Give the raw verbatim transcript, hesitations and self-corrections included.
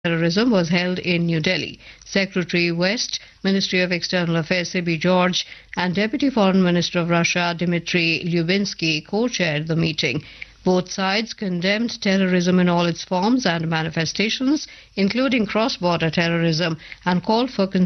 Terrorism was held in New Delhi. Secretary West, Ministry of External Affairs C B George, and Deputy Foreign Minister of Russia Dmitry Lyubinsky co-chaired the meeting. Both sides condemned terrorism in all its forms and manifestations, including cross-border terrorism, and called for